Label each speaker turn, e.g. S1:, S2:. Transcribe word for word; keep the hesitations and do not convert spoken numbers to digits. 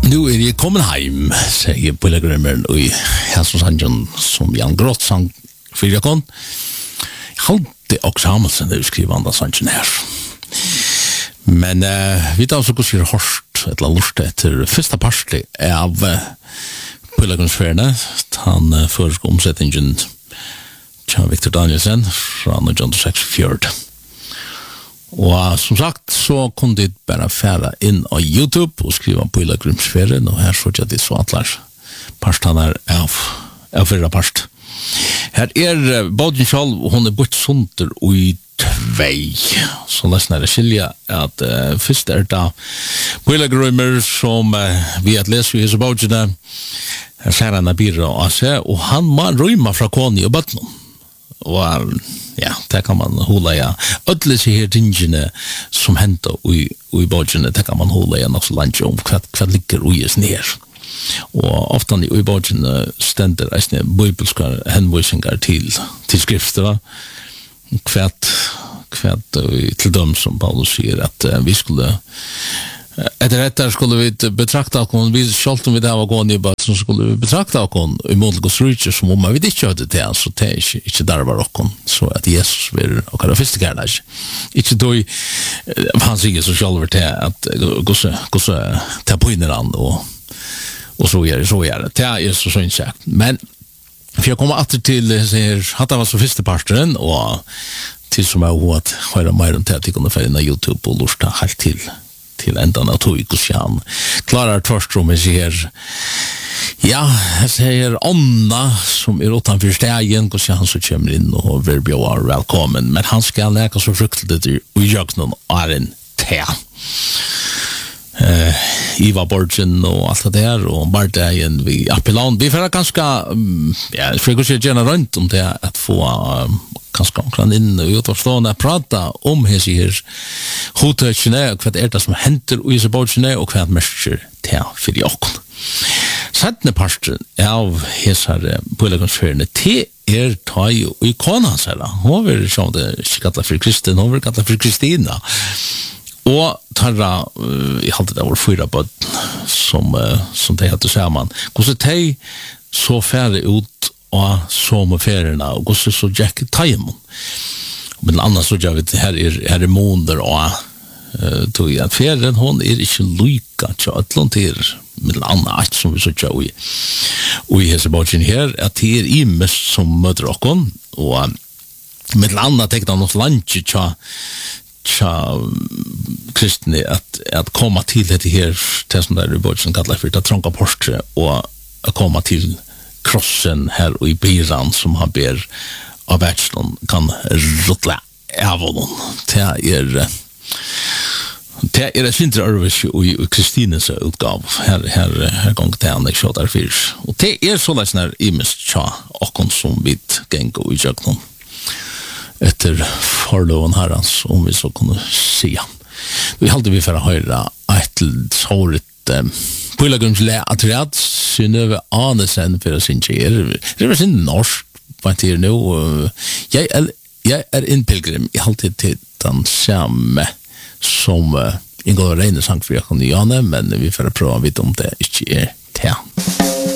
S1: Nu är jag kommen hem, säger Pilgrimen och Hälsosangen som Jan Grott sang för jag kon. Halt också Hamilton det skriver andra sangen här. Men uh, vi tar så går det hårt ett lust efter första parti av uh, Pilgrimsfärden. Han uh, föreslår omsättningen John Victor Danielsen från John sextiofyra. Och som sagt så kunde det bara färra in på YouTube och skriva på Pilgrimsfärden och här så jag det så att Lars parstanar av av förra part. Här är Bodin själv hon är bort sunter och i tvei. Så nästan det skilja att uh, först är det Pilgrimer som uh, vi att läsa i Bodin här ser han byrå och han man rymma från Koni och Batnon. Och ja, där kan man hålla ja. Ödle sig här tingene som händer i i Bodin, där kan man hålla ja något så långt om kvart kvart ligger i ner. Og ofta i Bodin ständer det bibelska hänvisningar till till skrifterna kvart kvart till dem som Paulus säger att uh, vi skulle Etter detta skulle vi betrakta oss, vi skalt om vi där var gående i bad, så skulle vi betrakta oss i målgås rutcher som om vi inte hade det, så det är inte, inte där var oss, så att Jesus vill och kan första kärlek. Inte då han säger så själv till att gå så gå så ta på in and och och så gör det så gör det. Det är så så inte. Men för jag kommer åter till säger hade var så första parten och till som jag att höra mer om det att kunna följa på YouTube och lusta helt till till ändan av Toikosjan. Klarar Torstrom är här. Ja, jag säger Anna som är utanför stegen, och han så kommer in och vill bli välkommen. Men han ska läka så fruktigt och jag någon är en te. Uh, Iva Borgen och allt det där och Martin vi Appelan. Vi får ganska um, ja, försöker gärna runt om det att få um, ganska omkring in och utförstående att prata om hur sig hotökene och vad är det som händer i Borgen och vad märker det för jag. Sättne parten av hesar Pilgrimsfärden te är taj och ikonan så där. Hon vill sjå det skatta för Kristin, hon vill skatta för Kristina. Og tarra uh, i halvt det var fyra på som uh, som det heter samman. Hvordan de så færre ut og sommerferierna og hvordan så Jack Time. Men annars så gjør vi det her er, her er måneder og uh, tog jeg at ferien hon er ikke lyka til Atlantir med annat som vi så gjør i og i Heseborgen her at det er i mest som møter okkon og med annat tekna noe lunch tja tja kristne att att komma till det här det som där i Bodin kallar för att trånga portre och att komma till krossen här och i biran som han ber av världen kan ruttla av honom. Det är det är det synter övervis i Kristines utgav här här här gång det han jag där fisk och det är så där när i mest tja och konsumit gängo i jöknon efter förlån herrans om vi så kunde se. Vi hade vi för att höra ett såret Pilgrimslä att rätt Synnöve Arnesen för sin tjejer. Det var sin norsk vad det är nu. Jag är, jag är en pilgrim. Jag har alltid till den samme som ingår reine sang för jag kan göra men vi får pröva vitt om det inte är det.